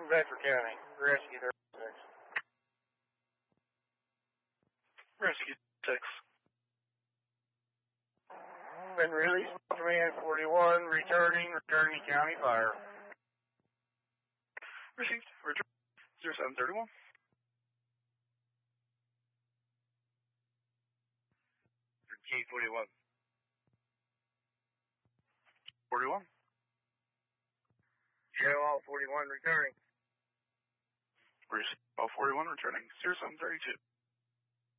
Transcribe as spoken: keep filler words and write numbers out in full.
Bedford County, Rescue thirty-six. Rescue six. Been released from A N forty-one, returning, returning County Fire. Received. Return. zero seven thirty-one. K forty-one. forty-one. Joe all forty-one returning. Received. All forty-one returning. zero seven thirty-two.